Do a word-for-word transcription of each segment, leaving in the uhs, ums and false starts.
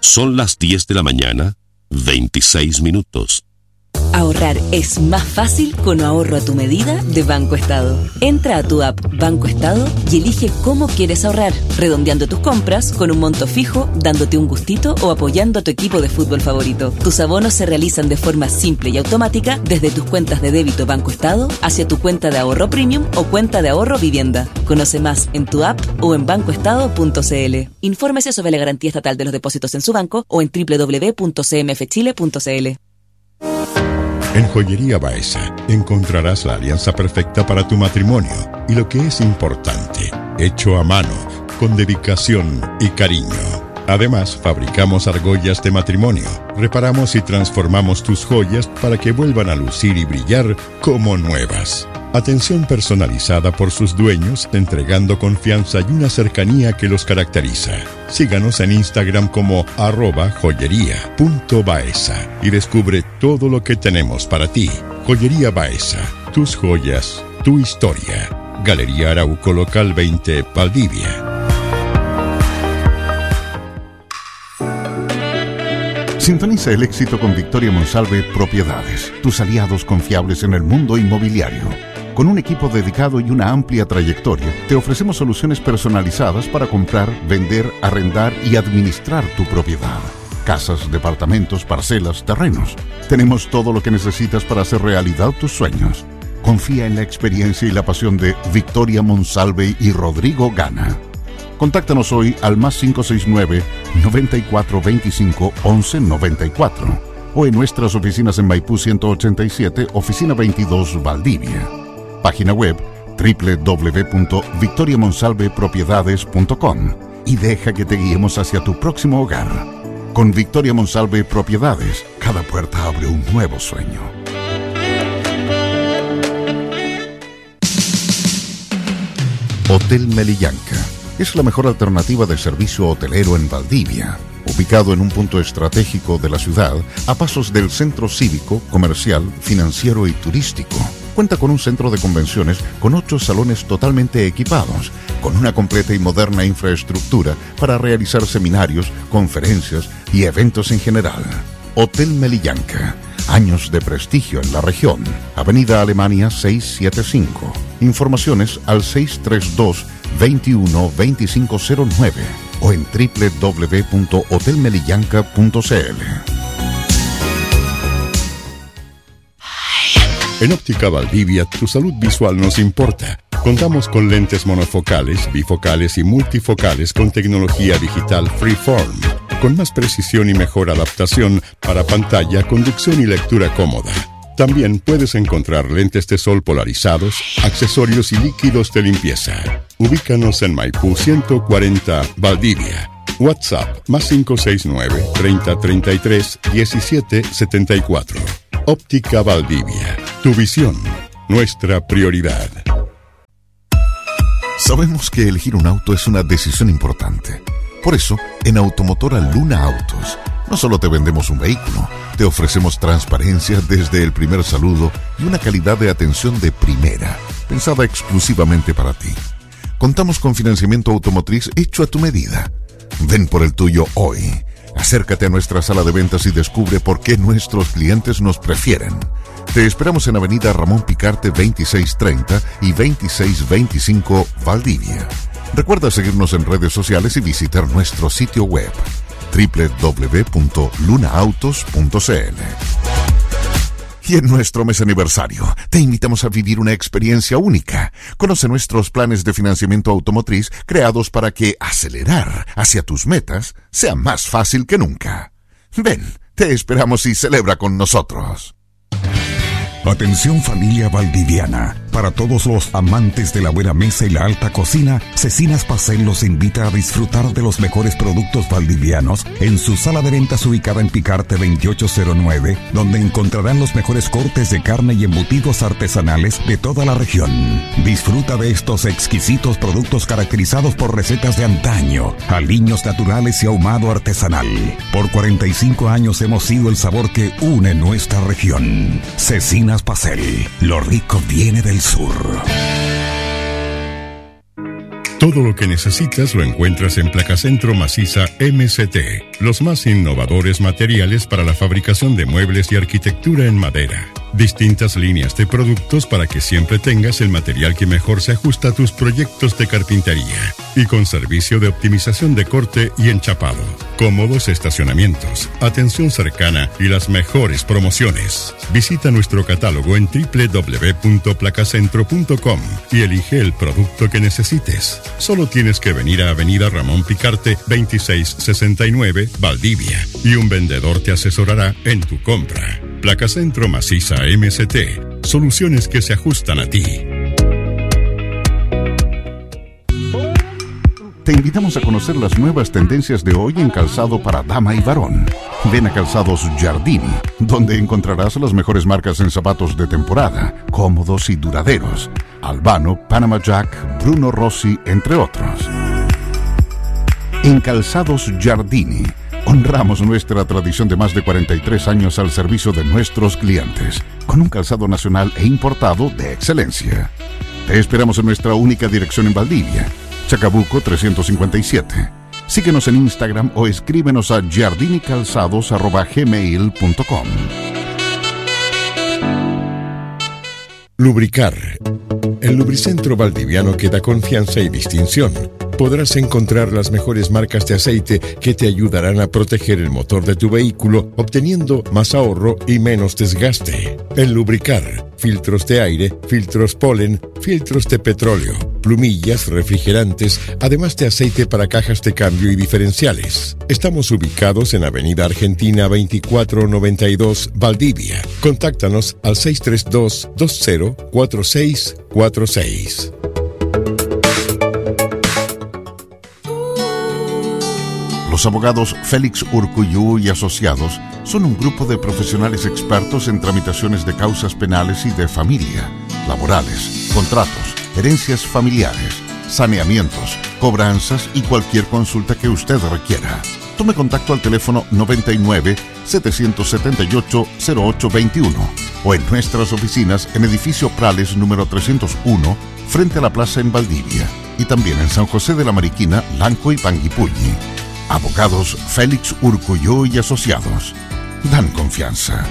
Son las diez de la mañana, veintiséis minutos. Ahorrar es más fácil con ahorro a tu medida de Banco Estado. Entra a tu app Banco Estado y elige cómo quieres ahorrar, redondeando tus compras con un monto fijo, dándote un gustito o apoyando a tu equipo de fútbol favorito. Tus abonos se realizan de forma simple y automática desde tus cuentas de débito Banco Estado hacia tu cuenta de ahorro premium o cuenta de ahorro vivienda. Conoce más en tu app o en banco estado punto c l. Infórmese sobre la garantía estatal de los depósitos en su banco o en doble u doble u doble u punto c m f chile punto c l. En Joyería Baeza encontrarás la alianza perfecta para tu matrimonio y lo que es importante, hecho a mano, con dedicación y cariño. Además, fabricamos argollas de matrimonio, reparamos y transformamos tus joyas para que vuelvan a lucir y brillar como nuevas. Atención personalizada por sus dueños, entregando confianza y una cercanía que los caracteriza. Síganos en Instagram como arroba joyería punto baeza y descubre todo lo que tenemos para ti. Joyería Baeza, tus joyas, tu historia. Galería Arauco Local veinte, Valdivia. Sintoniza el éxito con Victoria Monsalve Propiedades, tus aliados confiables en el mundo inmobiliario. Con un equipo dedicado y una amplia trayectoria, te ofrecemos soluciones personalizadas para comprar, vender, arrendar y administrar tu propiedad. Casas, departamentos, parcelas, terrenos. Tenemos todo lo que necesitas para hacer realidad tus sueños. Confía en la experiencia y la pasión de Victoria Monsalve y Rodrigo Gana. Contáctanos hoy al más cinco seis nueve, noventa y cuatro veinticinco, once noventa y cuatro o en nuestras oficinas en Maipú ciento ochenta y siete, oficina veintidós, Valdivia. Página web doble u doble u doble u punto victoria monsalve propiedades punto com y deja que te guiemos hacia tu próximo hogar. Con Victoria Monsalve Propiedades, cada puerta abre un nuevo sueño. Hotel Melillanca es la mejor alternativa de servicio hotelero en Valdivia. Ubicado en un punto estratégico de la ciudad, a pasos del centro cívico, comercial, financiero y turístico. Cuenta con un centro de convenciones con ocho salones totalmente equipados, con una completa y moderna infraestructura para realizar seminarios, conferencias y eventos en general. Hotel Melillanca, años de prestigio en la región. Avenida Alemania seiscientos setenta y cinco. Informaciones al seis tres dos, veintiuno, veinticinco cero nueve o en doble u doble u doble u punto hotel melillanca punto c l. En Óptica Valdivia, tu salud visual nos importa. Contamos con lentes monofocales, bifocales y multifocales con tecnología digital Freeform, con más precisión y mejor adaptación para pantalla, conducción y lectura cómoda. También puedes encontrar lentes de sol polarizados, accesorios y líquidos de limpieza. Ubícanos en Maipú ciento cuarenta, Valdivia. WhatsApp más cinco seis nueve, treinta, treinta y tres, diecisiete, setenta y cuatro. Óptica Valdivia. Tu visión, nuestra prioridad. Sabemos que elegir un auto es una decisión importante. Por eso, en Automotora Luna Autos, no solo te vendemos un vehículo, te ofrecemos transparencia desde el primer saludo y una calidad de atención de primera, pensada exclusivamente para ti. Contamos con financiamiento automotriz hecho a tu medida. Ven por el tuyo hoy. Acércate a nuestra sala de ventas y descubre por qué nuestros clientes nos prefieren. Te esperamos en Avenida Ramón Picarte veintiséis treinta y veintiséis veinticinco, Valdivia. Recuerda seguirnos en redes sociales y visitar nuestro sitio web doble u doble u doble u punto luna autos punto c l. Y en nuestro mes aniversario, te invitamos a vivir una experiencia única. Conoce nuestros planes de financiamiento automotriz creados para que acelerar hacia tus metas sea más fácil que nunca. Ven, te esperamos y celebra con nosotros. Atención familia valdiviana. Para todos los amantes de la buena mesa y la alta cocina, Cecinas Pacel los invita a disfrutar de los mejores productos valdivianos en su sala de ventas ubicada en Picarte veintiocho cero nueve, donde encontrarán los mejores cortes de carne y embutidos artesanales de toda la región. Disfruta de estos exquisitos productos caracterizados por recetas de antaño, aliños naturales y ahumado artesanal. Por cuarenta y cinco años hemos sido el sabor que une nuestra región. Cecinas Pacel, lo rico viene del sur. Todo lo que necesitas lo encuentras en Placacentro Maciza M C T, los más innovadores materiales para la fabricación de muebles y arquitectura en madera. Distintas líneas de productos para que siempre tengas el material que mejor se ajusta a tus proyectos de carpintería. Y con servicio de optimización de corte y enchapado. Cómodos estacionamientos, atención cercana y las mejores promociones. Visita nuestro catálogo en doble u doble u doble u punto placacentro punto com y elige el producto que necesites. Solo tienes que venir a Avenida Ramón Picarte veintiséis sesenta y nueve, Valdivia, y un vendedor te asesorará en tu compra. Placacentro Maciza M C T. Soluciones que se ajustan a ti. Te invitamos a conocer las nuevas tendencias de hoy en calzado para dama y varón. Ven a Calzados Giardini, donde encontrarás las mejores marcas en zapatos de temporada, cómodos y duraderos. Albano, Panama Jack, Bruno Rossi, entre otros. En Calzados Giardini, honramos nuestra tradición de más de cuarenta y tres años al servicio de nuestros clientes, con un calzado nacional e importado de excelencia. Te esperamos en nuestra única dirección en Valdivia, Chacabuco trescientos cincuenta y siete. Síguenos en Instagram o escríbenos a giardinicalzados arroba gmail punto com. Lubricar. El Lubricentro Valdiviano que da confianza y distinción. Podrás encontrar las mejores marcas de aceite que te ayudarán a proteger el motor de tu vehículo, obteniendo más ahorro y menos desgaste. En Lubricar, filtros de aire, filtros polen, filtros de petróleo, plumillas, refrigerantes, además de aceite para cajas de cambio y diferenciales. Estamos ubicados en Avenida Argentina veinticuatro noventa y dos, Valdivia. Contáctanos al seis tres dos, dos cero, cuatro seis cuatro seis. Los abogados Félix Urcuyú y Asociados son un grupo de profesionales expertos en tramitaciones de causas penales y de familia, laborales, contratos, herencias familiares, saneamientos, cobranzas y cualquier consulta que usted requiera. Tome contacto al teléfono noventa y nueve, setecientos setenta y ocho, cero ocho veintiuno o en nuestras oficinas en Edificio Prales número trescientos uno, frente a la plaza en Valdivia, y también en San José de la Mariquina, Lanco y Panguipulli. Abogados Félix Urcuyú y Asociados. Dan confianza.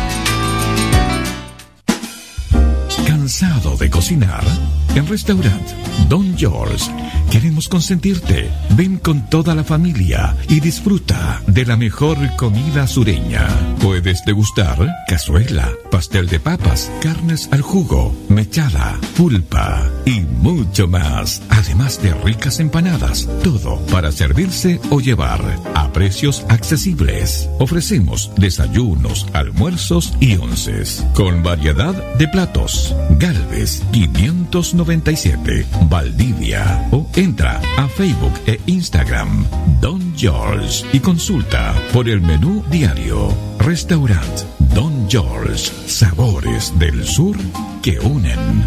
¿Cansado de cocinar? En Restaurant Don George queremos consentirte. Ven con toda la familia y disfruta de la mejor comida sureña. Puedes degustar cazuela, pastel de papas, carnes al jugo, mechada, pulpa y mucho más. Además de ricas empanadas, todo para servirse o llevar a precios accesibles. Ofrecemos desayunos, almuerzos y onces con variedad de platos. Galvez quinientos noventa y siete, Valdivia, o entra a Facebook e Instagram Don George y consulta por el menú diario. Restaurant Don George, sabores del sur que unen.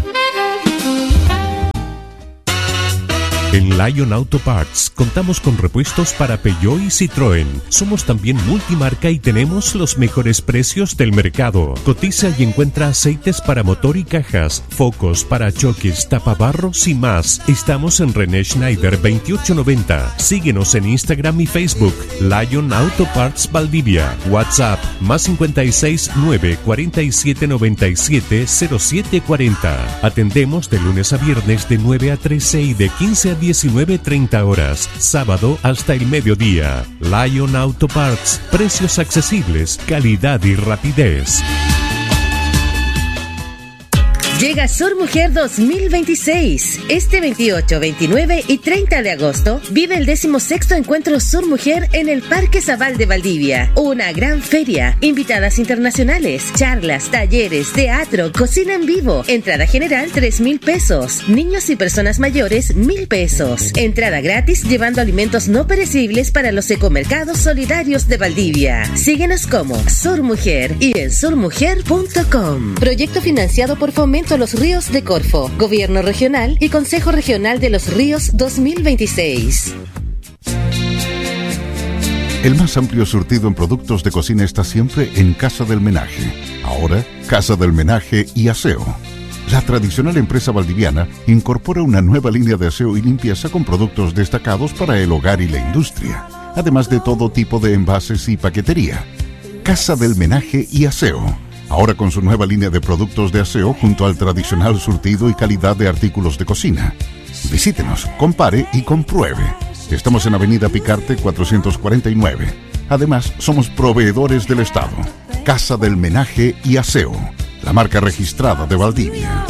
En Lion Auto Parts contamos con repuestos para Peugeot y Citroën. Somos también multimarca y tenemos los mejores precios del mercado. Cotiza y encuentra aceites para motor y cajas, focos, parachoques, tapabarros y más. Estamos en René Schneider veintiocho noventa. Síguenos en Instagram y Facebook. Lion Auto Parts Valdivia. WhatsApp más cincuenta y seis, nueve, cuarenta y siete, noventa y siete, cero siete cuarenta. Atendemos de lunes a viernes de nueve a trece y de quince a diecinueve treinta horas, sábado hasta el mediodía. Lion Auto Parts, precios accesibles, calidad y rapidez. Llega Sur Mujer dos mil veintiséis. Este veintiocho, veintinueve y treinta de agosto vive el decimosexto Encuentro Sur Mujer en el Parque Zabal de Valdivia. Una gran feria, invitadas internacionales, charlas, talleres, teatro, cocina en vivo. Entrada general tres mil pesos. Niños y personas mayores mil pesos. Entrada gratis llevando alimentos no perecibles para los ecomercados solidarios de Valdivia. Síguenos como Sur Mujer y en sur mujer punto com. Proyecto financiado por Fomento a los Ríos de Corfo, Gobierno Regional y Consejo Regional de los Ríos dos mil veintiséis. El más amplio surtido en productos de cocina está siempre en Casa del Menaje. Ahora, Casa del Menaje y Aseo. La tradicional empresa valdiviana incorpora una nueva línea de aseo y limpieza con productos destacados para el hogar y la industria, además de todo tipo de envases y paquetería. Casa del Menaje y Aseo, ahora con su nueva línea de productos de aseo junto al tradicional surtido y calidad de artículos de cocina. Visítenos, compare y compruebe. Estamos en Avenida Picarte cuatrocientos cuarenta y nueve. Además, somos proveedores del Estado. Casa del Menaje y Aseo, la marca registrada de Valdivia.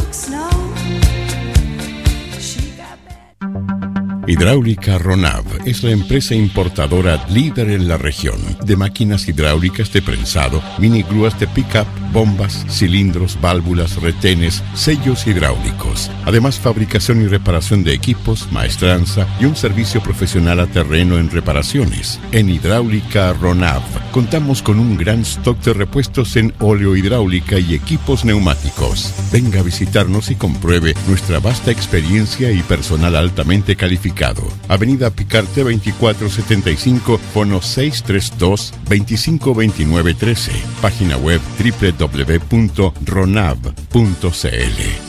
Hidráulica Ronav es la empresa importadora líder en la región de máquinas hidráulicas de prensado, mini grúas de pick-up, bombas, cilindros, válvulas, retenes, sellos hidráulicos. Además, fabricación y reparación de equipos, maestranza y un servicio profesional a terreno en reparaciones. En Hidráulica Ronav contamos con un gran stock de repuestos en óleo hidráulica y equipos neumáticos. Venga a visitarnos y compruebe nuestra vasta experiencia y personal altamente calificado. Avenida Picarte veinticuatro setenta y cinco, fono seis tres dos, veinticinco veintinueve trece. Página web doble u doble u doble u punto ronav punto c l.